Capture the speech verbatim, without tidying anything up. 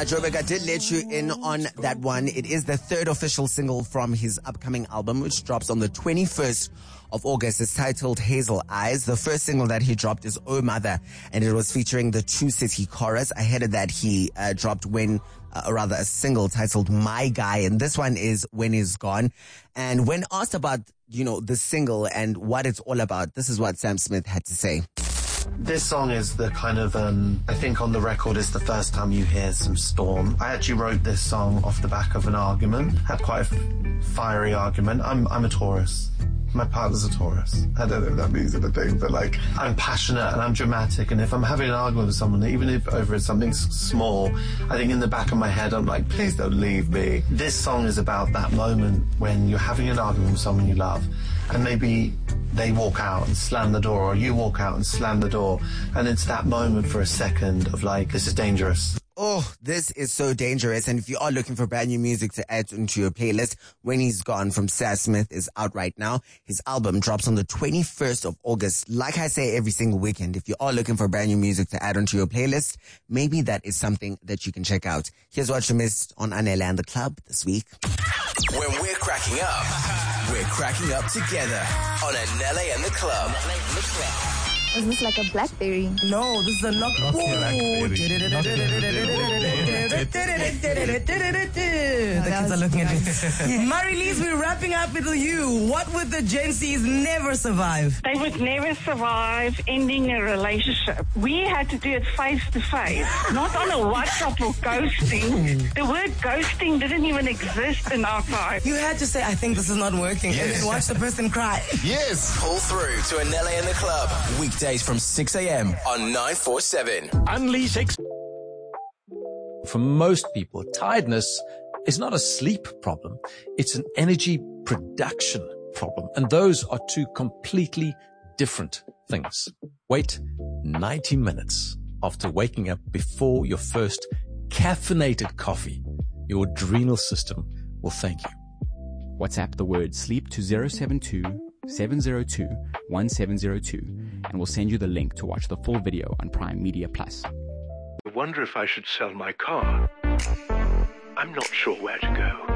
Joburg, I did let you in on that one. It is the third official single from his upcoming album, which drops on the twenty-first of August. It's titled Hazel Eyes. The first single that he dropped is Oh Mother, and it was featuring the True City Chorus. Ahead of that, he uh, dropped when, uh, or rather a single titled My Guy, and this one is When He's Gone. And when asked about, you know, the single and what it's all about, this is what Sam Smith had to say. This song is the kind of, um, I think on the record is the first time you hear some storm. I actually wrote this song off the back of an argument, had quite a f- fiery argument. I'm, I'm a Taurus. My partner's a Taurus. I don't know if that means anything, but like, I'm passionate and I'm dramatic, and if I'm having an argument with someone, even if over something s- small, I think in the back of my head, I'm like, please don't leave me. This song is about that moment when you're having an argument with someone you love, and maybe they walk out and slam the door, or you walk out and slam the door, and it's that moment for a second of like, this is dangerous. Oh, this is so dangerous. And if you are looking for brand new music to add into your playlist, When He's Gone from Sam Smith is out right now. His album drops on the twenty-first of August. Like I say every single weekend, if you are looking for brand new music to add onto your playlist, maybe that is something that you can check out. Here's what you missed on Anela and the Club this week. When we're cracking up, we're cracking up together on Anela and the Club. Is this like a Blackberry? No, this is a knock. The kids are looking at me. Marie-Lise, we're wrapping up with you. What would the Gen Zs never survive? They would never survive ending a relationship. We had to do it face to face, not on a WhatsApp or ghosting. The word ghosting didn't even exist in our time. You had to say, I think this is not working, yes, and then watch the person cry. Yes. Pull through to Anela and the Club. Weekdays from six a.m. on nine forty-seven. Unleash X. For most people, tiredness is not a sleep problem. It's an energy production problem. And those are two completely different things. Wait ninety minutes after waking up before your first caffeinated coffee. Your adrenal system will thank you. WhatsApp the word sleep to zero seven two, seven zero two, one seven zero two and we'll send you the link to watch the full video on Prime Media Plus. I wonder if I should sell my car. I'm not sure where to go.